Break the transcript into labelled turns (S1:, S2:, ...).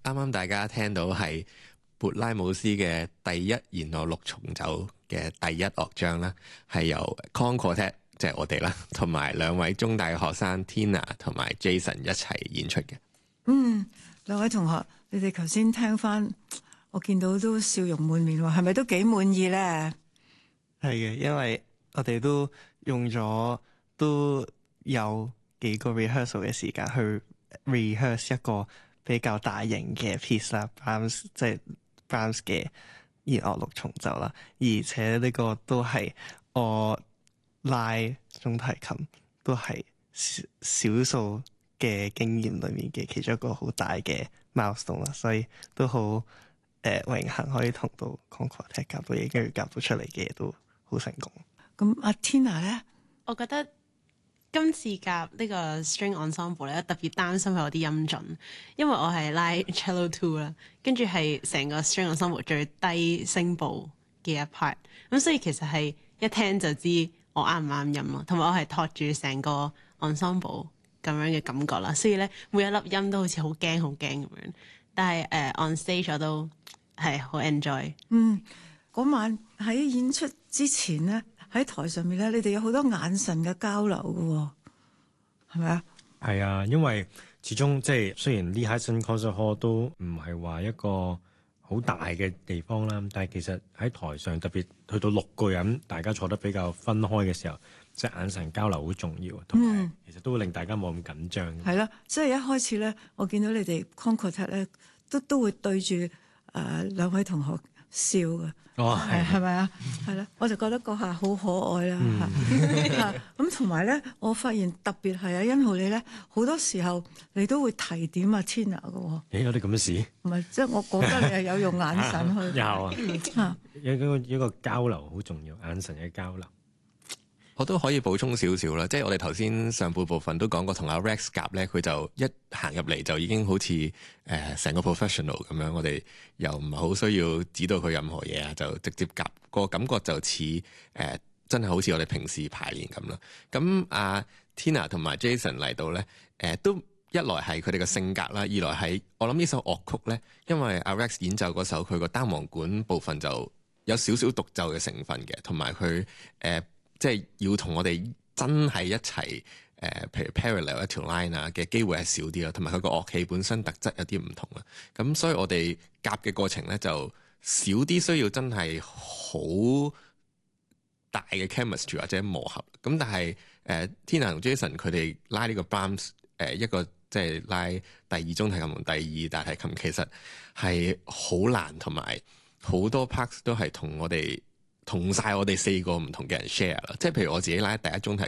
S1: 啱啱大家聽到係勃拉姆斯嘅第一弦樂六重奏嘅第一樂章啦，係由 Con Quartet 即係我哋啦，同埋兩位中大嘅學生 Tina 同埋 Jason 一齊演出嘅。
S2: 兩位同學，你哋頭先聽翻，我見到都笑容滿面喎，係咪都幾滿意咧？
S3: 係嘅，因為我哋都用咗都有幾個 rehearsal 嘅時間去 rehearse 一個比較大型嘅 piece 啦，Brahms 即係 Brahms 嘅弦樂六重奏啦，而且呢個都係我拉中提琴都係少數嘅經驗裏面嘅其中一個好大嘅 milestone 啦，所以都好榮幸可以同到 Con Quartet 夾到嘢，跟住夾到出嚟嘅嘢都好成功。
S2: 咁阿 Tina 咧，
S4: 我覺得今次夾呢個 string ensemble 咧，特別擔心佢有啲音準，因為我係拉 cello 2啦，跟住係成個 string ensemble 最低聲部嘅一 part， 咁所以其實係一聽就知我啱唔啱音咯，同埋我係托住成個 ensemble 咁樣嘅感覺啦，所以咧每一粒音都好似好驚好驚咁樣，但係on stage 我都係好 enjoy。
S2: 嗰晚喺演出之前咧，喺台上面咧，你哋有好多眼神嘅交流嘅，係咪啊？
S5: 係啊，因為始終即係雖然呢 Lehighton Concert Hall 都唔係話一個好大嘅地方啦，但係其實喺台上特別去到6個人，大家坐得比較分開嘅時候，即係眼神交流好重要，同埋其實都會令大家冇咁緊張。
S2: 係啦，即係一開始咧，我見到你哋 Con Quartet 咧，都會對住兩位同學笑嘅。係咪啊？係啦，我就覺得嗰下好可愛啦嚇。咁同埋咧，我發現特別係欣浩你咧，好多時候你都會提點阿 Tina 嘅喎。
S5: 有啲咁嘅事？
S2: 唔係，即係我覺得你係有用眼神去。
S5: 有啊，一個交流好重要，眼神嘅交流。
S1: 我都可以補充少少啦，即係我哋頭先上半部分都講過，同阿 Rex 夾咧，佢就一行入嚟就已經好似成個 professional 咁樣，我哋又唔係好需要指導佢任何嘢啊，就直接夾，個感覺就似真係好似我哋平時排練咁啦。咁阿 Tina 同埋 Jason 嚟到咧，都一來係佢哋嘅性格啦，二來係我諗呢首樂曲咧，因為阿 Rex 演奏嗰首佢個單簧管部分就有少少獨奏嘅成分嘅，同埋佢即係要同我哋真係一齊譬如 parallel 一條 line 啊嘅機會係少啲啦，同埋佢個樂器本身特質有啲唔同啦。咁所以我哋夾嘅過程咧就少啲需要真係好大嘅 chemistry 或者磨合。咁但係Tina 同 Jason 佢哋拉呢個 Brahms 一個即係拉第二中提琴同第二大提琴，其實係好難，同埋好多 parts 都係同晒我哋4個唔同嘅人 share 啦，即係譬如我自己拉第一中提琴